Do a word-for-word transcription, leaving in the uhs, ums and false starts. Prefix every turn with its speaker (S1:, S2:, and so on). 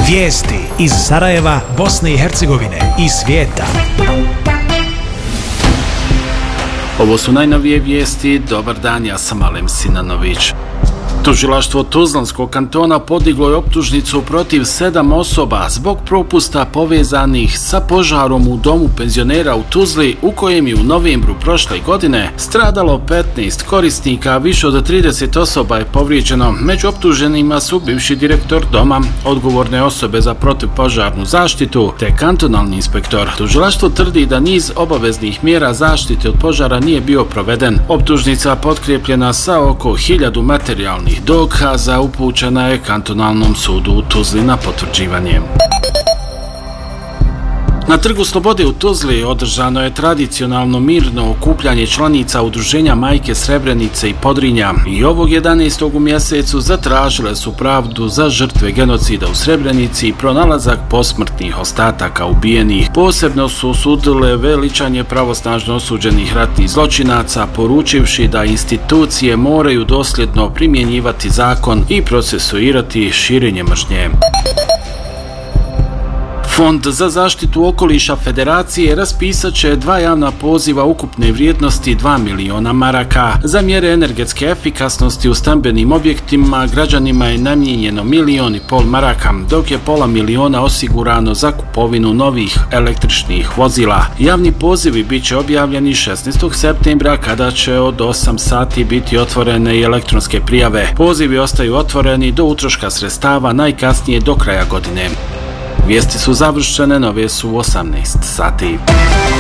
S1: Vijesti iz Sarajeva, Bosne i Hercegovine i svijeta.
S2: Ovo su najnovije vijesti. Dobar dan, ja sam Alem Sinanović. Tužilaštvo Tuzlanskog kantona podiglo je optužnicu protiv sedam osoba zbog propusta povezanih sa požarom u domu penzionera u Tuzli, u kojem je u novembru prošle godine stradalo petnaest korisnika, a više od trideset osoba je povrijeđeno. Među optuženima su bivši direktor doma, odgovorne osobe za protivpožarnu zaštitu te kantonalni inspektor. Tužilaštvo tvrdi da niz obaveznih mjera zaštite od požara nije bio proveden. Optužnica potkrijepljena sa oko hiljadu materijalnih dokaza upućena je kantonalnom sudu u Tuzli na potvrđivanje. Na Trgu Slobode u Tuzli održano je tradicionalno mirno okupljanje članica udruženja Majke Srebrenice i Podrinja i ovog jedanaestog u mjesecu zatražile su pravdu za žrtve genocida u Srebrenici i pronalazak posmrtnih ostataka ubijenih. Posebno su osudile veličanje pravosnažno osuđenih ratnih zločinaca, poručivši da institucije moraju dosljedno primjenjivati zakon i procesuirati širenje mržnje. Fond za zaštitu okoliša Federacije raspisat će dva javna poziva ukupne vrijednosti dva miliona maraka. Za mjere energetske efikasnosti u stambenim objektima građanima je namijenjeno milion i pol maraka, dok je pola miliona osigurano za kupovinu novih električnih vozila. Javni pozivi bit će objavljeni šesnaestog septembra, kada će od osam sati biti otvorene i elektronske prijave. Pozivi ostaju otvoreni do utroška sredstava najkasnije do kraja godine. Vijesti su završene, nove su u osamnaest sati.